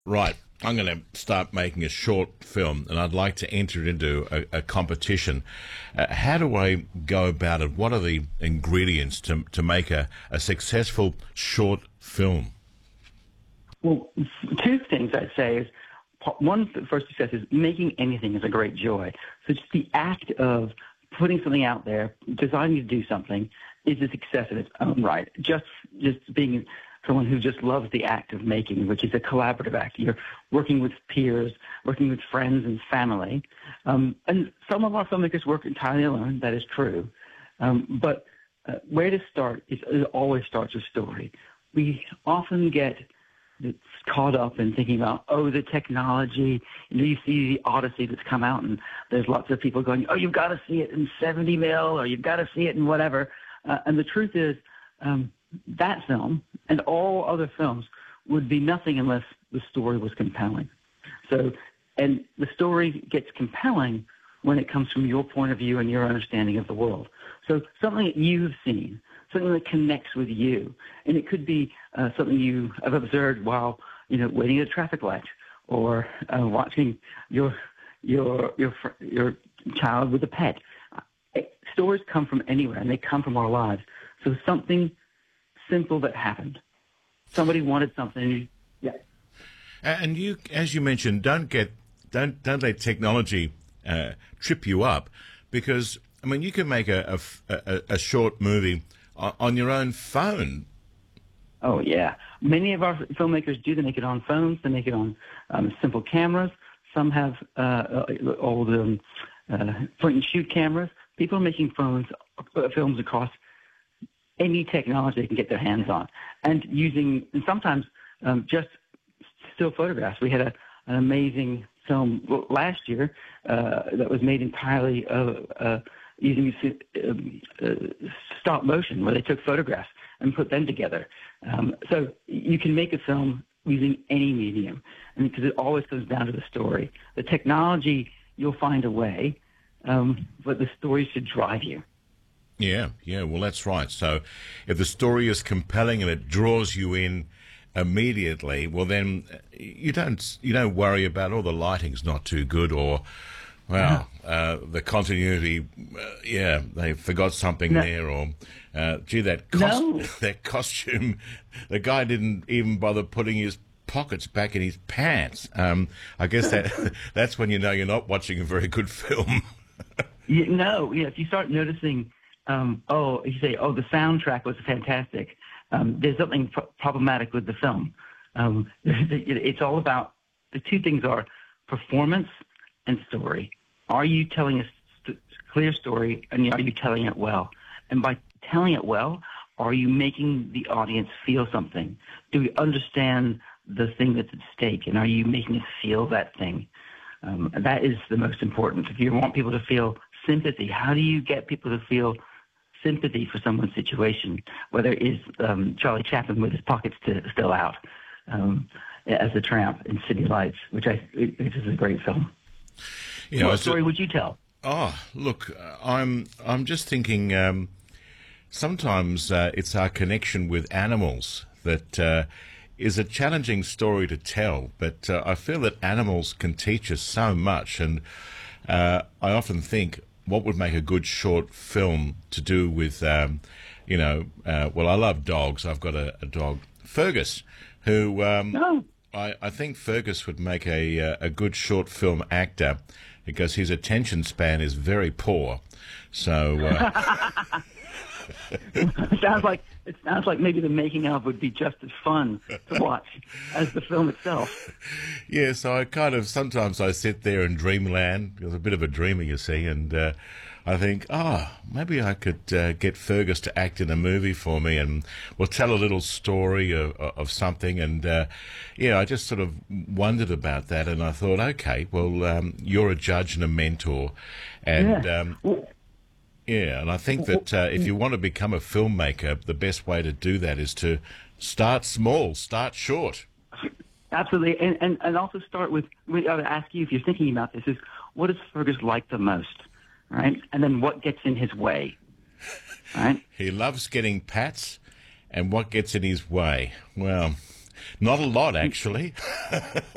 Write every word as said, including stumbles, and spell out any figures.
Right, I'm going to start making a short film, and I'd like to enter it into a, a competition. Uh, how do I go about it? What are the ingredients to to make a, a successful short film? Well, two things I'd say is pa- one first success is making anything is a great joy. So just the act of putting something out there, deciding to do something, is a success in its own right. Just just being someone who just loves the act of making, which is a collaborative act. You're working with peers, working with friends and family. Um, and some of our filmmakers work entirely alone. That is true. Um, but uh, where to start is it always starts with story. We often get caught up in thinking about, oh, the technology. You know, you see the Odyssey that's come out, and there's lots of people going, oh, you've got to see it in seventy mil, or you've got to see it in whatever. Uh, and the truth is, um, that film and all other films would be nothing unless the story was compelling. So, and the story gets compelling when it comes from your point of view and your understanding of the world. So something that you've seen, something that connects with you. And it could be uh, something you have observed while, you know, waiting at a traffic light, or uh, watching your, your, your, fr- your child with a pet. Uh, stories come from anywhere, and they come from our lives. So something simple that happened. Somebody wanted something. Yeah. And you, as you mentioned, don't get don't don't let technology uh, trip you up, because I mean you can make a a, a, a short movie on, on your own phone. Oh yeah, many of our filmmakers do. They make it on phones. They make it on um, simple cameras. Some have uh, old um, uh, point and shoot cameras. People are making phones uh, films across any technology they can get their hands on, and using, and sometimes um, just still photographs. We had a, an amazing film last year uh, that was made entirely uh, uh, using um, uh, stop motion, where they took photographs and put them together. Um, so you can make a film using any medium, and because it always comes down to the story. The technology, you'll find a way, um, but the story should drive you. Yeah, yeah, well, that's right. So if the story is compelling and it draws you in immediately, well, then you don't you don't worry about, oh, the lighting's not too good, or, well, uh, the continuity, uh, yeah, they forgot something No. there, or, uh, gee, that, cost- No. that costume, the guy didn't even bother putting his pockets back in his pants. Um, I guess that that's when you know you're not watching a very good film. You, no, yeah, if you start noticing, um, oh, you say, oh, the soundtrack was fantastic. Um, there's something pro- problematic with the film. Um, it, it's all about, the two things are performance and story. Are you telling a st- clear story, and are you telling it well? And by telling it well, are you making the audience feel something? Do we understand the thing that's at stake, and are you making us feel that thing? Um, that is the most important. If you want people to feel sympathy, how do you get people to feel sympathy for someone's situation, whether it is um, Charlie Chaplin with his pockets to, still out um, as a tramp in City Lights, which I which is a great film. You know, What it's story a- would you tell? Oh, look, I'm I'm just thinking. Um, sometimes uh, it's our connection with animals that uh, is a challenging story to tell. But uh, I feel that animals can teach us so much, and uh, I often think, what would make a good short film to do with, um, you know, uh, well, I love dogs. I've got a, a dog, Fergus, who um, No. I, I think Fergus would make a uh, a good short film actor, because his attention span is very poor. So uh, it sounds like it sounds like maybe the making of would be just as fun to watch as the film itself. yeah, so I kind of sometimes I sit there in dreamland. I was a bit of a dreamer, you see, and uh, I think, oh, maybe I could uh, get Fergus to act in a movie for me, and we'll tell a little story of, of something. And uh, yeah, I just sort of wondered about that, and I thought, okay, well, um, you're a judge and a mentor, and. Yeah. Um, Well, Yeah, and I think that uh, if you want to become a filmmaker, the best way to do that is to start small, start short. absolutely, and, and and also start with. We ought to ask you, if you're thinking about this, is what does Fergus like the most, right? And then what gets in his way, right? He loves getting pats, and what gets in his way? Well, not a lot, actually.